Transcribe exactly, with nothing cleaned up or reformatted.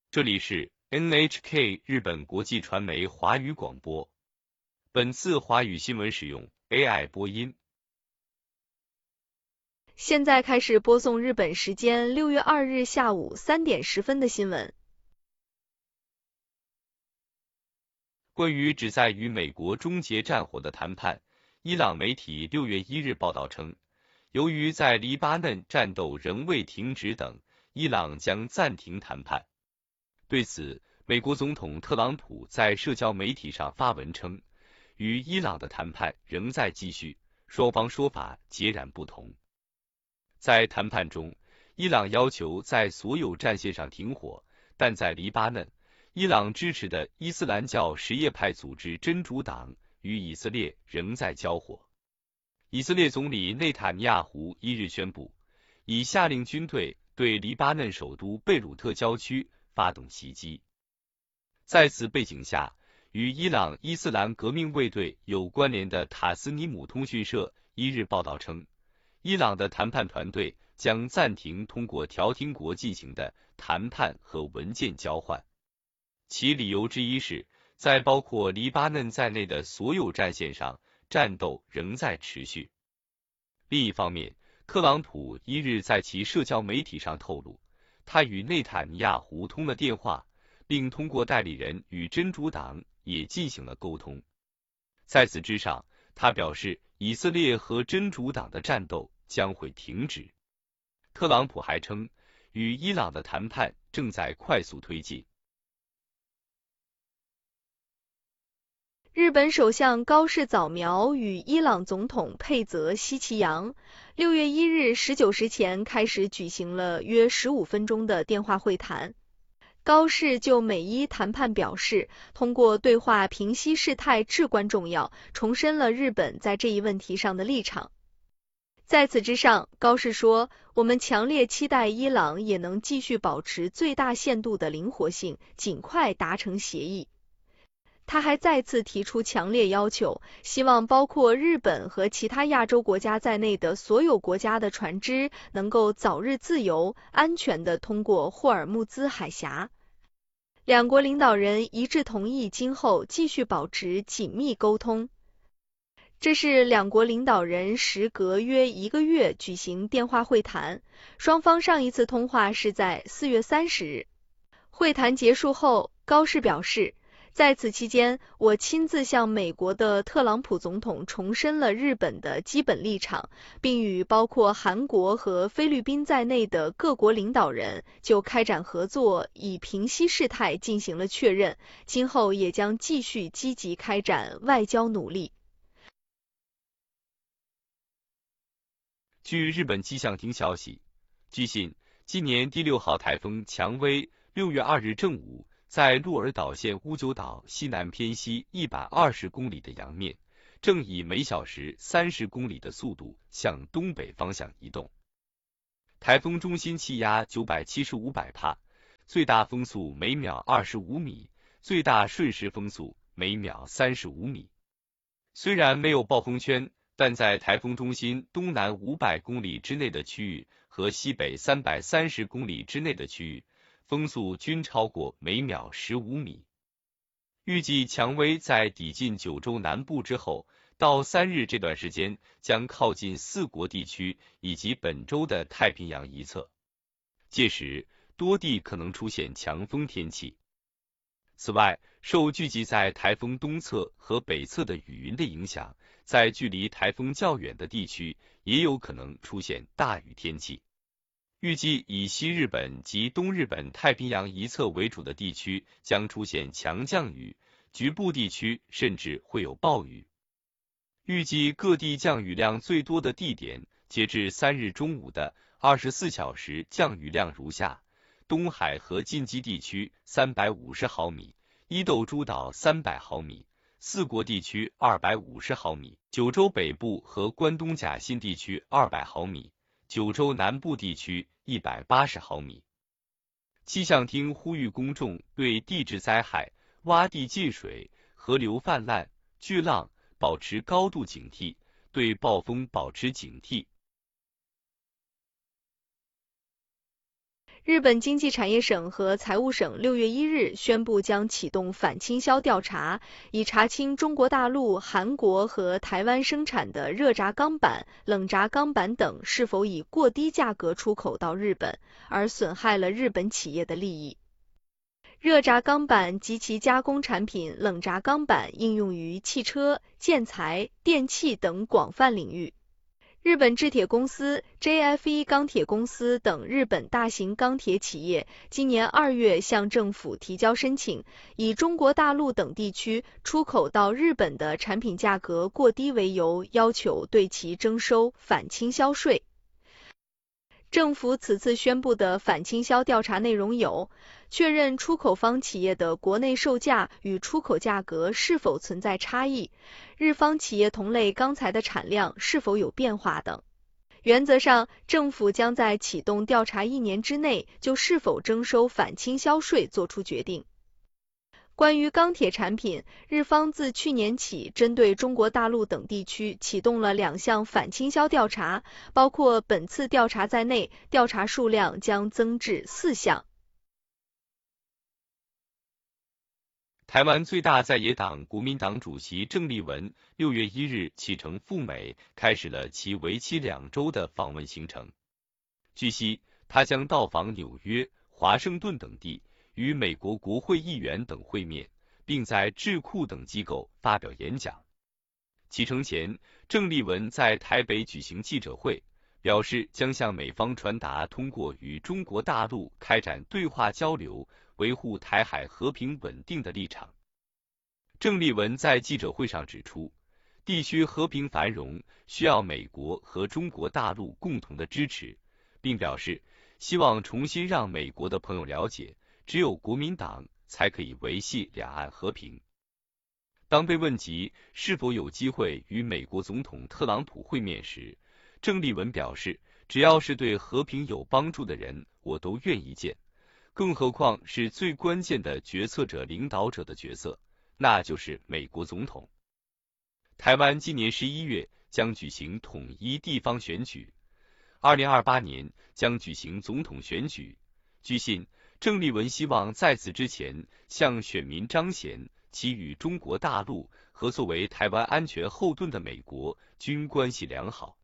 这里是 N H K 日本国际传媒华语广播。本次华语新闻使用 A I 播音。 现在开始播送日本时间六月二日下午三点十分的新闻。 关于旨在与美国终结战火的谈判，伊朗媒体六月一日报道称，由于在黎巴嫩战斗仍未停止等，伊朗将暂停谈判。对此，美国总统特朗普在社交媒体上发文称，与伊朗的谈判仍在继续，双方说法截然不同。在谈判中，伊朗要求在所有战线上停火，但在黎巴嫩，伊朗支持的伊斯兰教什叶派组织真主党与以色列仍在交火。以色列总理内塔尼亚胡一日宣布，已下令军队对黎巴嫩首都贝鲁特郊区发动袭击。在此背景下，与伊朗伊斯兰革命卫队有关联的塔斯尼姆通讯社一日报道称，伊朗的谈判团队将暂停通过调停国进行的谈判和文件交换。其理由之一是，在包括黎巴嫩在内的所有战线上，战斗仍在持续。另一方面，特朗普一日在其社交媒体上透露，他与内塔尼亚胡通了电话，并通过代理人与真主党也进行了沟通。在此之上，他表示以色列和真主党的战斗将会停止。特朗普还称，与伊朗的谈判正在快速推进。 日本首相高市早苗与伊朗总统佩泽西奇扬六月一日十九时前开始举行了约十五分钟的电话会谈。高市就美伊谈判表示，通过对话平息事态至关重要，重申了日本在这一问题上的立场。在此之上，高市说，我们强烈期待伊朗也能继续保持最大限度的灵活性，尽快达成协议。他还再次提出强烈要求，希望包括日本和其他亚洲国家在内的所有国家的船只能够早日自由、安全地通过霍尔木兹海峡。两国领导人一致同意今后继续保持紧密沟通。这是两国领导人时隔约一个月举行电话会谈，双方上一次通话是在四月三十日。会谈结束后，高市表示，在此期间，我亲自向美国的特朗普总统重申了日本的基本立场，并与包括韩国和菲律宾在内的各国领导人就开展合作以平息事态进行了确认，今后也将继续积极开展外交努力。 据日本气象厅消息，据悉，今年第六号台风蔷薇六月二日正午在鹿儿岛县乌九岛西南偏西一百二十公里的洋面，正以每小时三十公里的速度向东北方向移动。台风中心气压九百七十五百帕，最大风速每秒二十五米，最大瞬时风速每秒三十五米。虽然没有暴风圈，但在台风中心东南五百公里之内的区域和西北三百三十公里之内的区域，风速均超过每秒十五米。预计蔷薇在抵近九州南部之后，到三日这段时间将靠近四国地区以及本州的太平洋一侧，届时多地可能出现强风天气。此外，受聚集在台风东侧和北侧的雨云的影响，在距离台风较远的地区也有可能出现大雨天气。预计以西日本及东日本太平洋一侧为主的地区将出现强降雨，局部地区甚至会有暴雨。预计各地降雨量最多的地点，截至三日中午的二十四小时降雨量如下：东海和近畿地区三百五十毫米，伊豆诸岛三百毫米，四国地区二百五十毫米，九州北部和关东甲信地区二百毫米。九州南部地区一百八十毫米。气象厅呼吁公众对地质灾害、洼地进水、河流泛滥、巨浪保持高度警惕，对暴风保持警惕。 日本经济产业省和财务省六月一日宣布将启动反倾销调查，以查清中国大陆、韩国和台湾生产的热轧钢板、冷轧钢板等是否以过低价格出口到日本，而损害了日本企业的利益。热轧钢板及其加工产品冷轧钢板应用于汽车、建材、电器等广泛领域。日本制铁公司、J F E 钢铁公司等日本大型钢铁企业今年二月向政府提交申请，以中国大陆等地区出口到日本的产品价格过低为由，要求对其征收反倾销税。政府此次宣布的反倾销调查内容有：确认出口方企业的国内售价与出口价格是否存在差异，日方企业同类钢材的产量是否有变化等。原则上，政府将在启动调查一年之内就是否征收反倾销税作出决定。关于钢铁产品，日方自去年起针对中国大陆等地区启动了两项反倾销调查，包括本次调查在内，调查数量将增至四项。 台湾最大在野党国民党主席郑丽文六月一日启程赴美，开始了其为期两周的访问行程。据悉，他将到访纽约、华盛顿等地，与美国国会议员等会面，并在智库等机构发表演讲。启程前，郑丽文在台北举行记者会，表示将向美方传达通过与中国大陆开展对话交流，维护台海和平稳定的立场。郑丽文在记者会上指出，地区和平繁荣需要美国和中国大陆共同的支持，并表示希望重新让美国的朋友了解，只有国民党才可以维系两岸和平。当被问及是否有机会与美国总统特朗普会面时，郑丽文表示，只要是对和平有帮助的人，我都愿意见，更何况是最关键的决策者、领导者的角色，那就是美国总统。台湾今年十一月将举行统一地方选举，二零二八年将举行总统选举。据信，郑丽文希望在此之前向选民彰显其与中国大陆和作为台湾安全后盾的美国均关系良好。